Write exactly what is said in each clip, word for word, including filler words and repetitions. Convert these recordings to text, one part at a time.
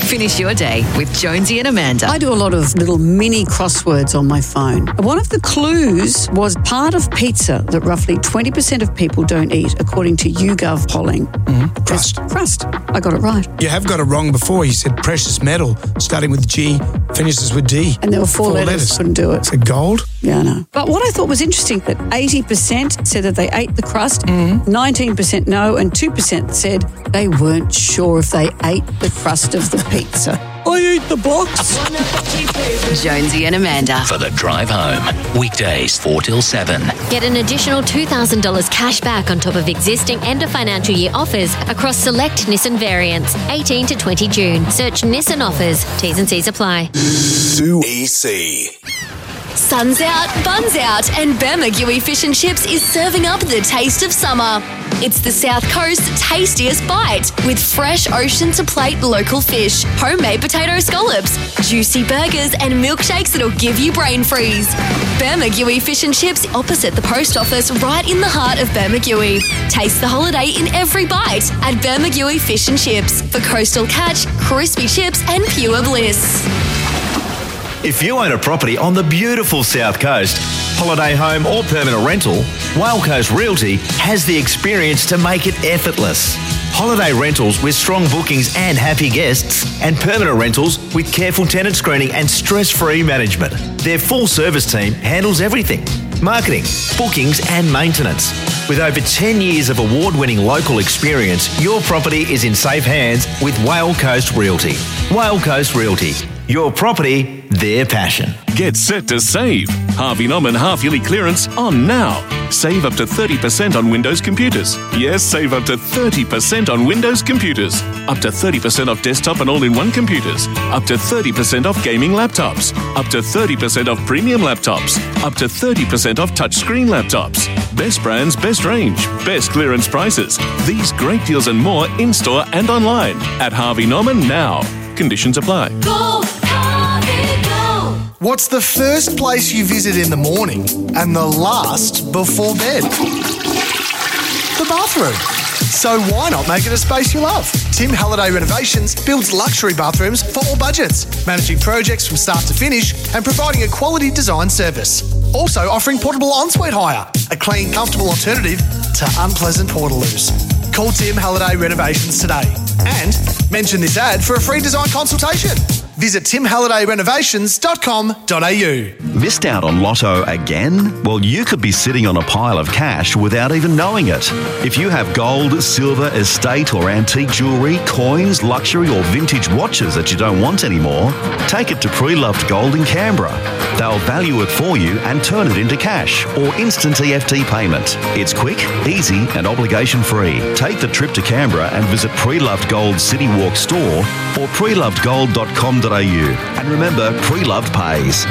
Finish your day with Jonesy and Amanda. I do a lot of little mini crosswords on my phone. One of the clues was part of pizza that roughly twenty percent of people don't eat, according to YouGov polling. Mm-hmm. Crust. Crust. I got it right. You have got it wrong before. You said precious metal, starting with G, finishes with D. And there were four, four letters. letters. Couldn't do it. So gold? Yeah, I know. But what I thought was interesting, that eighty percent said that they ate the crust, mm-hmm. nineteen percent no, and two percent said they weren't sure if they ate the crust of the pizza. I eat the box. Jonesy and Amanda. For the drive home. Weekdays four till seven. Get an additional two thousand dollars cash back on top of existing end of financial year offers across select Nissan variants. eighteen to twenty June. Search Nissan offers. T's and C's apply. Zoo E C. Sun's out, bun's out, and Bermagui Fish and Chips is serving up the taste of summer. It's the South Coast's tastiest bite, with fresh ocean-to-plate local fish, homemade potato scallops, juicy burgers, and milkshakes that'll give you brain freeze. Bermagui Fish and Chips opposite the post office, right in the heart of Bermagui. Taste the holiday in every bite at Bermagui Fish and Chips for coastal catch, crispy chips, and pure bliss. If you own a property on the beautiful South Coast, holiday home or permanent rental, Whale Coast Realty has the experience to make it effortless. Holiday rentals with strong bookings and happy guests, and permanent rentals with careful tenant screening and stress-free management. Their full-service team handles everything: marketing, bookings and maintenance. With over ten years of award-winning local experience, your property is in safe hands with Whale Coast Realty. Whale Coast Realty. Your property, their passion. Get set to save. Harvey Norman half-yearly clearance on now. Save up to thirty percent on Windows computers. Yes, save up to thirty percent on Windows computers. Up to thirty percent off desktop and all-in-one computers. Up to thirty percent off gaming laptops. Up to thirty percent off premium laptops. Up to thirty percent off touchscreen laptops. Best brands, best range, best clearance prices. These great deals and more in-store and online at Harvey Norman now. Conditions apply. Go, Harvey, go! What's the first place you visit in the morning and the last before bed? The bathroom. So why not make it a space you love? Tim Halliday Renovations builds luxury bathrooms for all budgets, managing projects from start to finish and providing a quality design service. Also offering portable ensuite hire, a clean, comfortable alternative to unpleasant portaloos. Call Tim Halliday Renovations today and mention this ad for a free design consultation. Visit tim halliday renovations dot com dot a u. Missed out on Lotto again? Well, you could be sitting on a pile of cash without even knowing it. If you have gold, silver, estate or antique jewellery, coins, luxury or vintage watches that you don't want anymore, take it to Pre-Loved Gold in Canberra. They'll value it for you and turn it into cash or instant E F T payment. It's quick, easy and obligation-free. Take the trip to Canberra and visit Pre-Loved Gold City Walk store or pre loved gold dot com dot a u. And remember, Pre-Loved pays.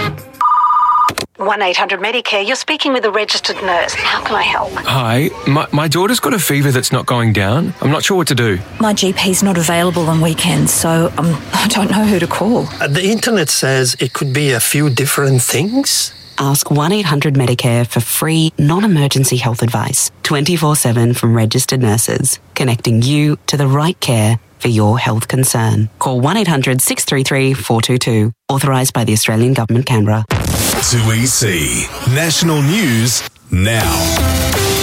one eight hundred Medicare, you're speaking with a registered nurse. How can I help? Hi, my, my daughter's got a fever that's not going down. I'm not sure what to do. My G P's not available on weekends, so um, I don't know who to call. Uh, the internet says it could be a few different things. Ask one eight hundred Medicare for free, non-emergency health advice, twenty-four seven from registered nurses, connecting you to the right care for your health concern. Call one eight hundred six three three four two two. Authorised by the Australian Government, Canberra. two E C. National News now.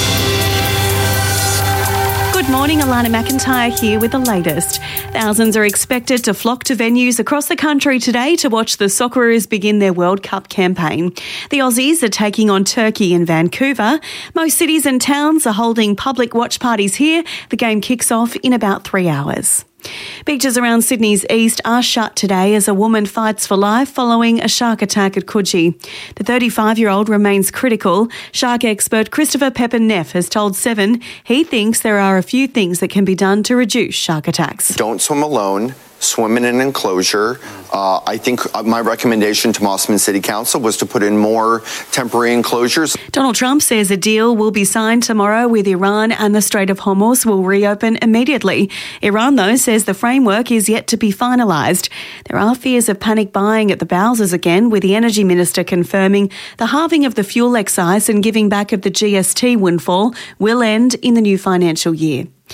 Good morning, Alana McIntyre here with the latest. Thousands are expected to flock to venues across the country today to watch the Socceroos begin their World Cup campaign. The Aussies are taking on Turkey in Vancouver. Most cities and towns are holding public watch parties here. The game kicks off in about three hours. Beaches around Sydney's east are shut today as a woman fights for life following a shark attack at Coogee. The thirty-five-year-old remains critical. Shark expert Christopher Pepper-Neff has told Seven he thinks there are a few things that can be done to reduce shark attacks. Don't swim alone. Swim in an enclosure. Uh, I think my recommendation to Mosman City Council was to put in more temporary enclosures. Donald Trump says a deal will be signed tomorrow with Iran and the Strait of Hormuz will reopen immediately. Iran, though, says the framework is yet to be finalised. There are fears of panic buying at the Bowsers again, with the Energy Minister confirming the halving of the fuel excise and giving back of the G S T windfall will end in the new financial year.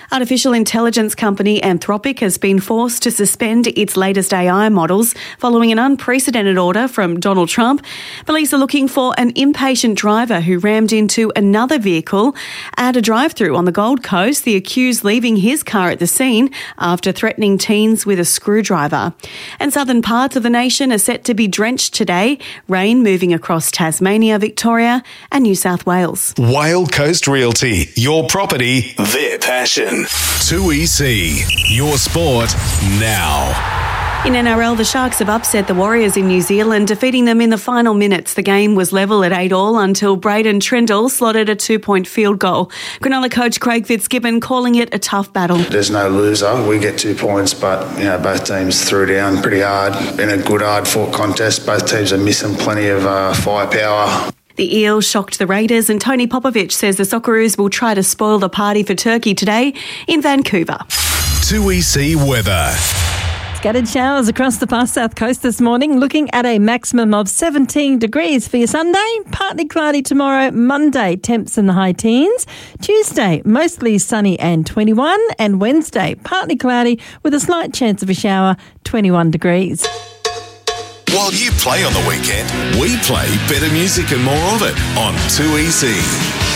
Artificial intelligence company Anthropic has been forced to suspend its latest A I models following an unprecedented order from Donald Trump. Police are looking for an impatient driver who rammed into another vehicle at a drive-through on the Gold Coast, the accused leaving his car at the scene after threatening teens with a screwdriver. And southern parts of the nation are set to be drenched today, rain moving across Tasmania, Victoria and New South Wales. Whale Coast Realty, your property, their passion. two E C, your sport now. In N R L, the Sharks have upset the Warriors in New Zealand, defeating them in the final minutes. The game was level at eight all until Braden Trindle slotted a two-point field goal. Cronulla coach Craig Fitzgibbon calling it a tough battle. There's no loser. We get two points, but you know both teams threw down pretty hard in a good, hard-fought contest. Both teams are missing plenty of uh, firepower. The Eels shocked the Raiders, and Tony Popovich says the Socceroos will try to spoil the party for Turkey today in Vancouver. two E C weather. Scattered showers across the far south coast this morning, looking at a maximum of seventeen degrees for your Sunday. Partly cloudy tomorrow, Monday, temps in the high teens. Tuesday, mostly sunny and twenty-one. And Wednesday, partly cloudy with a slight chance of a shower, twenty-one degrees. While you play on the weekend, we play better music and more of it on two E C.